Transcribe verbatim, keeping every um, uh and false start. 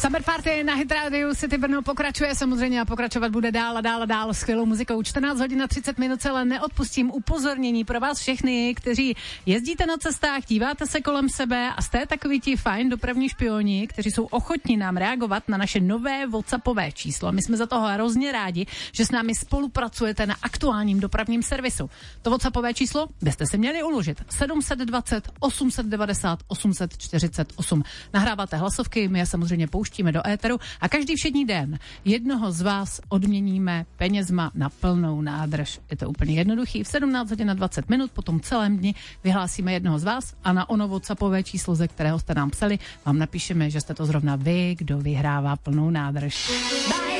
Summer Party na Hit Radio City Brno pokračuje samozřejmě a pokračovat bude dál a dál a dál skvělou muzikou. čtrnáct hodin a třicet minut, ale neodpustím upozornění pro vás všechny, kteří jezdíte na cestách, díváte se kolem sebe a jste takový ti fajn dopravní špioni, kteří jsou ochotní nám reagovat na naše nové WhatsAppové číslo. My jsme za toho hrozně rádi, že s námi spolupracujete na aktuálním dopravním servisu. To WhatsAppové číslo byste se měli uložit. sedm set dvacet, osm set devadesát, osm set čtyřicet osm. Nahráváte hlasovky, my je samozřejmě pouštíme do éteru a každý všední den jednoho z vás odměníme penězma na plnou nádrž. Je to úplně jednoduchý. V sedmnáct hodin a dvacet minut po tom celém dni vyhlásíme jednoho z vás a na ono WhatsAppové číslo, ze kterého jste nám psali, vám napíšeme, že jste to zrovna vy, kdo vyhrává plnou nádrž. Bye.